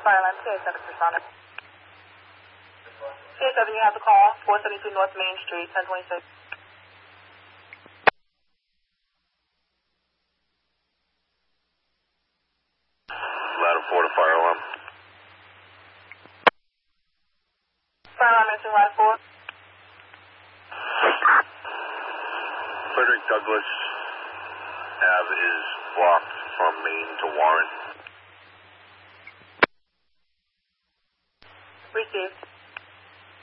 Fire alarm 287 responded. 287, you have the call, 472 North Main Street, 1026. Ladder 4 to fire alarm. Fire alarm answering ladder 4. Frederick Douglass Ave is blocked from Main to Warren. Received.